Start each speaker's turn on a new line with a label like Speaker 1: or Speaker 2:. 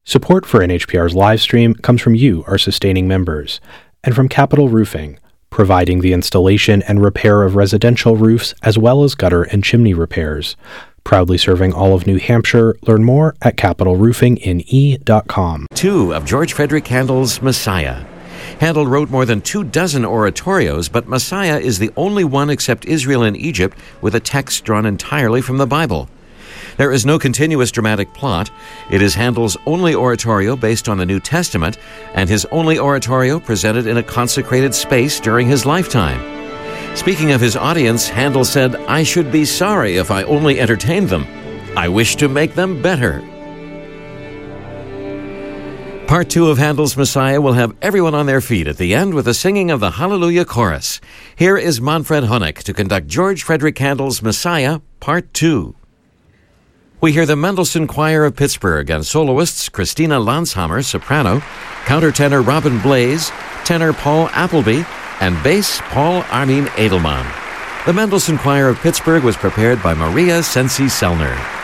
Speaker 1: Support for NHPR's live stream comes from you, our sustaining members, and from Capital Roofing, providing the installation and repair of residential roofs as well as gutter and chimney repairs. Proudly serving all of New Hampshire. Learn more at capitalroofingine.com.
Speaker 2: 2 of George Frederick Handel's Messiah. Handel wrote more than 24 oratorios, but Messiah is the only one except Israel and Egypt with a text drawn entirely from the Bible. There is no continuous dramatic plot. It is Handel's only oratorio based on the New Testament, and his only oratorio presented in a consecrated space during his lifetime. Speaking of his audience, Handel said, "I should be sorry if I only entertained them. I wish to make them better." Part 2 of Handel's Messiah will have everyone on their feet at the end with the singing of the Hallelujah Chorus. Here is Manfred Honeck to conduct George Frederick Handel's Messiah, Part 2. We hear the Mendelssohn Choir of Pittsburgh and soloists Christina Lanshammer, soprano, countertenor Robin Blaze, tenor Paul Appleby, and bass Paul Armin Edelman. The Mendelssohn Choir of Pittsburgh was prepared by Maria Sensi-Sellner.